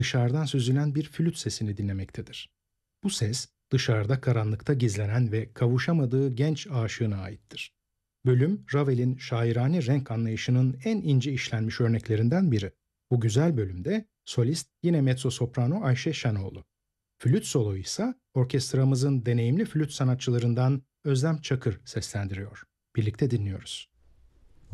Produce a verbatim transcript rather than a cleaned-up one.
dışarıdan süzülen bir flüt sesini dinlemektedir. Bu ses, dışarıda karanlıkta gizlenen ve kavuşamadığı genç aşığına aittir. Bölüm, Ravel'in şairane renk anlayışının en ince işlenmiş örneklerinden biri. Bu güzel bölümde solist yine mezzo-soprano Ayşe Şenoğlu. Flüt solo ise orkestramızın deneyimli flüt sanatçılarından Özlem Çakır seslendiriyor. Birlikte dinliyoruz.